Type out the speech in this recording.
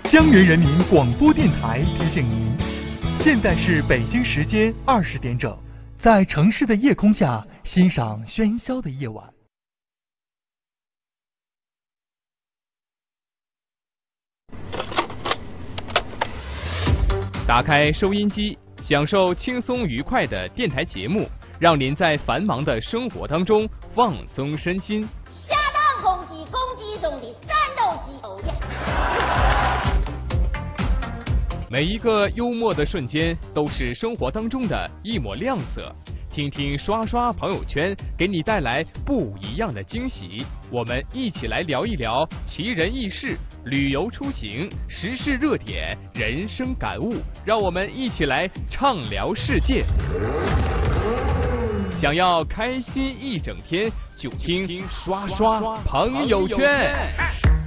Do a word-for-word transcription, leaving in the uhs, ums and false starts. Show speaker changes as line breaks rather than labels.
江源人民广播电台提醒您，现在是北京时间二十点整，在城市的夜空下欣赏喧嚣的夜晚。
打开收音机，享受轻松愉快的电台节目，让您在繁忙的生活当中放松身心。
下当攻击攻击中的战斗机偶呀！
每一个幽默的瞬间都是生活当中的一抹亮色。听听刷刷朋友圈，给你带来不一样的惊喜。我们一起来聊一聊奇人异事、旅游出行、时事热点、人生感悟，让我们一起来畅聊世界。想要开心一整天，就听刷刷朋友圈。